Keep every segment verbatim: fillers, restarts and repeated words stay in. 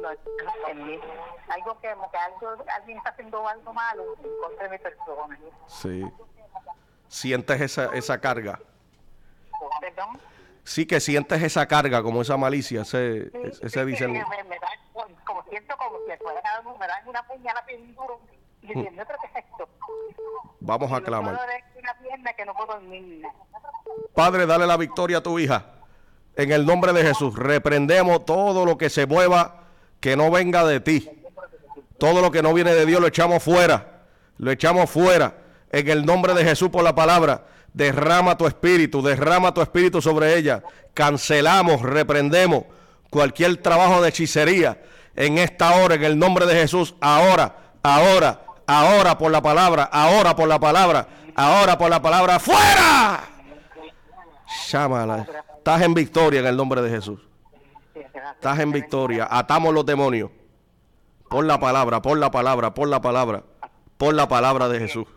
hacerlo en mí. Algo que, como que algo, alguien está haciendo algo malo en contra de mi persona. Sí. ¿Sientes esa, esa carga? ¿Perdón? Sí, que sientes esa carga, como esa malicia, ese, Sí, ese sí, discernimiento. me, me da, como siento como si fuera me dan una puñalada bien duro. Y diciendo, ¿pero qué es esto? Vamos a clamar. Una pierna que no puedo dormir. Padre, dale la victoria a tu hija. En el nombre de Jesús, reprendemos todo lo que se mueva, que no venga de ti. Todo lo que no viene de Dios lo echamos fuera. Lo echamos fuera. En el nombre de Jesús, por la palabra, derrama tu espíritu, derrama tu espíritu sobre ella. Cancelamos, reprendemos cualquier trabajo de hechicería en esta hora, en el nombre de Jesús. Ahora, ahora, ahora por la palabra, ahora por la palabra, ahora por la palabra. ¡Fuera! Llámala. Estás en victoria en el nombre de Jesús. Estás en victoria. Atamos los demonios. Por la palabra, por la palabra, por la palabra, por la palabra de Jesús.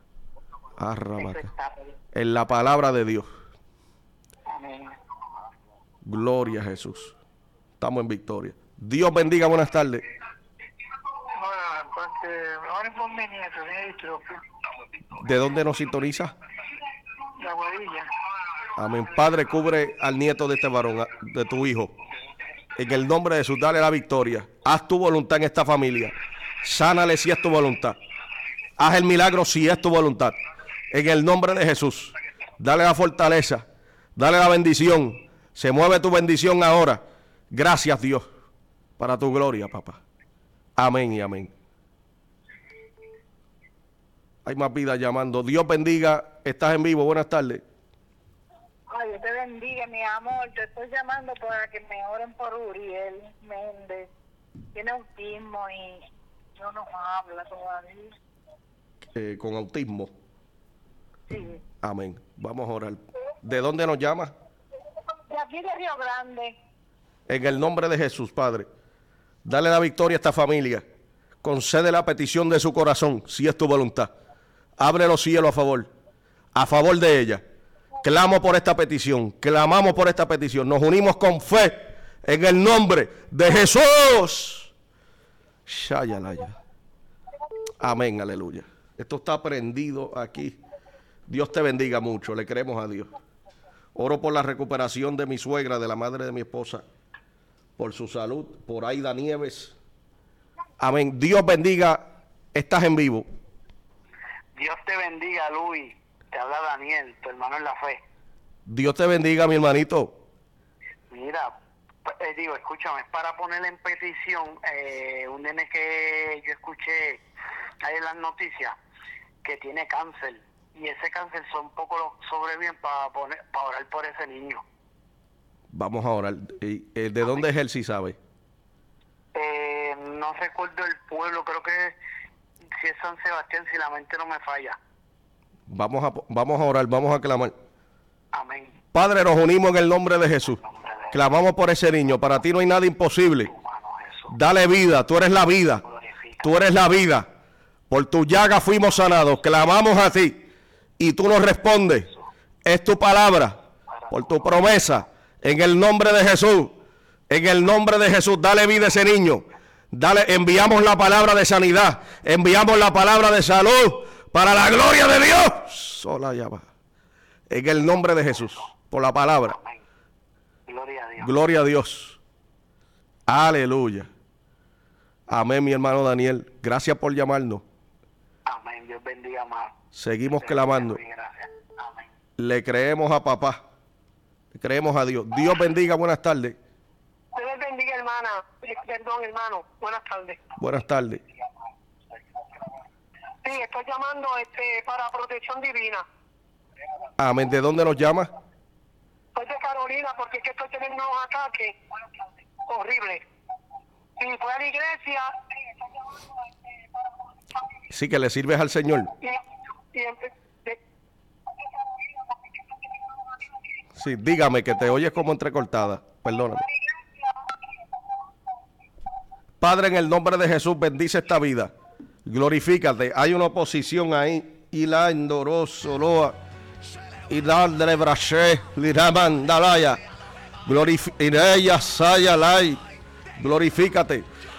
En la palabra de Dios. Gloria a Jesús. Estamos en victoria. Dios bendiga. Buenas tardes. ¿De dónde nos sintoniza? La Guadilla. Amén. Padre, cubre al nieto de este varón, de tu hijo. En el nombre de Jesús, dale la victoria. Haz tu voluntad en esta familia. Sánale si es tu voluntad. Haz el milagro si es tu voluntad. En el nombre de Jesús, dale la fortaleza. Dale la bendición. Se mueve tu bendición ahora. Gracias, Dios, para tu gloria, papá. Amén y amén. Hay más vida llamando. Dios bendiga. Estás en vivo. Buenas tardes. Ay, Dios te bendiga, mi amor. Te estoy llamando para que me oren por Uriel Méndez. Tiene autismo y no nos habla todavía. Eh, con autismo. Sí. Amén. Vamos a orar. ¿De dónde nos llama? De aquí de Río Grande. En el nombre de Jesús, Padre. Dale la victoria a esta familia. Concede la petición de su corazón, si es tu voluntad. Abre los cielos a favor. A favor de ella. Clamo por esta petición, clamamos por esta petición, nos unimos con fe en el nombre de Jesús. Shayalaya. Amén, aleluya. Esto está prendido aquí. Dios te bendiga mucho, le creemos a Dios. Oro por la recuperación de mi suegra, de la madre de mi esposa, por su salud, por Aida Nieves. Amén. Dios bendiga, estás en vivo. Dios te bendiga, Luis. Te habla Daniel, tu hermano en la fe. Dios te bendiga, mi hermanito. Mira, eh, digo, escúchame, es para poner en petición eh, un nene que yo escuché ahí en las noticias que tiene cáncer. Y ese cáncer son poco lo sobreviven para poner para orar por ese niño. Vamos a orar. ¿De Amén. Dónde es él, si sabe? Eh, no recuerdo el pueblo, creo que si es San Sebastián, si la mente no me falla. Vamos a, vamos a orar, vamos a clamar. Amén. Padre, nos unimos en el nombre de Jesús. Clamamos por ese niño. Para ti no hay nada imposible. Dale vida, tú eres la vida. Tú eres la vida. Por tu llaga fuimos sanados. Clamamos a ti y tú nos respondes. Es tu palabra, por tu promesa. En el nombre de Jesús. En el nombre de Jesús, dale vida a ese niño. Dale, enviamos la palabra de sanidad. Enviamos la palabra de salud. Para la gloria de Dios. Sola ya va. En el nombre de Jesús. Por la palabra. Amén. Gloria a Dios. Gloria a Dios. Aleluya. Amén, mi hermano Daniel. Gracias por llamarnos. Dios bendiga más. Seguimos clamando. Amén. Le creemos a papá. Le creemos a Dios. Dios bendiga. Buenas tardes. Dios bendiga, hermana. Perdón, hermano. Buenas tardes. Buenas tardes. Sí, estoy llamando este para protección divina. Amén. ¿De dónde nos llama? Soy de Carolina porque es que estoy teniendo unos ataques horribles. Y fue a la iglesia. Sí, que le sirves al Señor. Y, y empe- de- Sí, dígame, que te oyes como entrecortada. Perdóname. Padre, en el nombre de Jesús, bendice esta vida. Glorifícate. Hay una oposición ahí. Ila endoroso loa. Ila de brache. Liraman dalaya. Glorifica. Saya lai. glorifícate.